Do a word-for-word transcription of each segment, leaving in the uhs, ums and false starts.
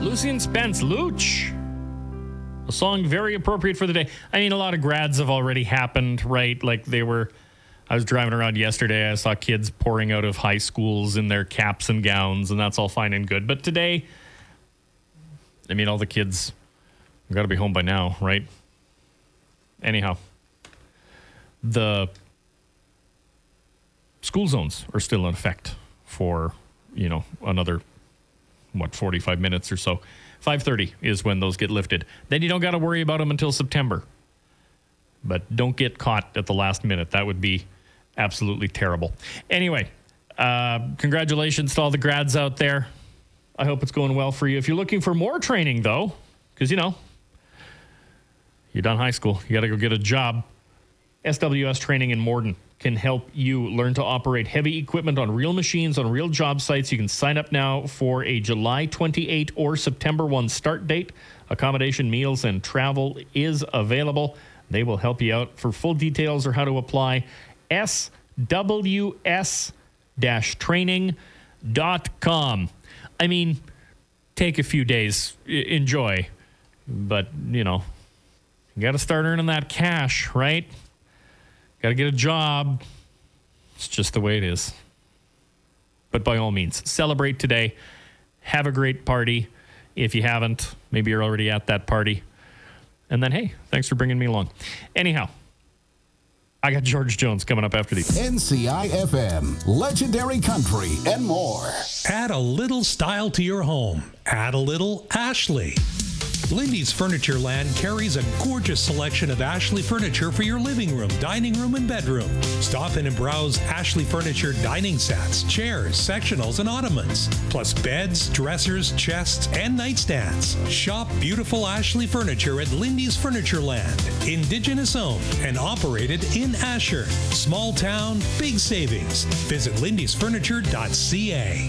Lucian Spence, Luch. A song very appropriate for the day. I mean, a lot of grads have already happened, right? Like they were, I was driving around yesterday. I saw kids pouring out of high schools in their caps and gowns, and that's all fine and good. But today, I mean, all the kids got to be home by now, right? Anyhow, the school zones are still in effect for, you know, another, what, forty-five minutes or so. five thirty is when those get lifted. Then you don't got to worry about them until September. But don't get caught at the last minute. That would be absolutely terrible. Anyway, uh, congratulations to all the grads out there. I hope it's going well for you. If you're looking for more training, though, because, you know, you're done high school, you got to go get a job. S W S Training in Morden can help you learn to operate heavy equipment on real machines on real job sites. You can sign up now for a July twenty-eighth or September first start date. Accommodation, meals, and travel is available. They will help you out. For full details or how to apply, S W S training dot com. I mean, take a few days, I- enjoy, but, you know, you got to start earning that cash, right? Got to get a job. It's just the way it is. But by all means, celebrate today. Have a great party. If you haven't, maybe you're already at that party. And then, hey, thanks for bringing me along. Anyhow, I got George Jones coming up after these. N C I F M, legendary country, and more. Add a little style to your home. Add a little Ashley. Lindy's Furniture Land carries a gorgeous selection of Ashley furniture for your living room, dining room, and bedroom. Stop in and browse Ashley Furniture dining sets, chairs, sectionals, and ottomans, plus beds, dressers, chests, and nightstands. Shop beautiful Ashley furniture at Lindy's Furniture Land. Indigenous owned and operated in Asher. Small town, big savings. Visit lindys furniture dot c a.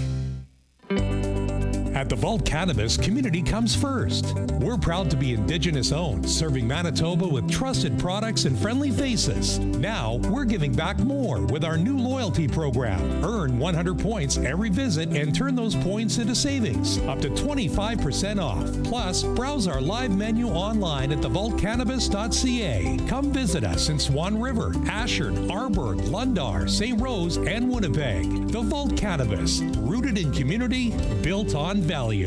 At the Vault Cannabis, community comes first. We're proud to be Indigenous owned, serving Manitoba with trusted products and friendly faces. Now, we're giving back more with our new loyalty program. Earn one hundred points every visit and turn those points into savings, up to twenty-five percent off. Plus, browse our live menu online at the vault cannabis dot c a. Come visit us in Swan River, Ashern, Arborg, Lundar, Saint Rose, and Winnipeg. The Vault Cannabis, rooted in community, built on value.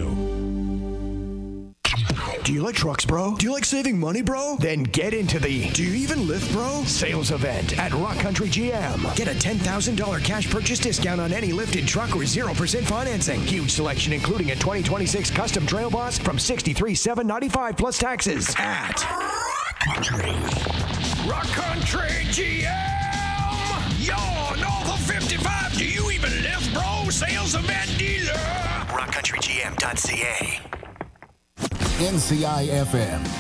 Do you like trucks, bro? Do you like saving money, bro? Then get into the Do You Even Lift, Bro? Sales event at Rock Country G M. Get a ten thousand dollars cash purchase discount on any lifted truck or zero percent financing. Huge selection including a twenty twenty-six custom Trail Boss from sixty-three thousand seven hundred ninety-five dollars plus taxes at Rock Country. Rock Country G M! You're north of fifty-five. Do you even lift, bro? Sales event dealer. rock country g m dot c a. N C I F M,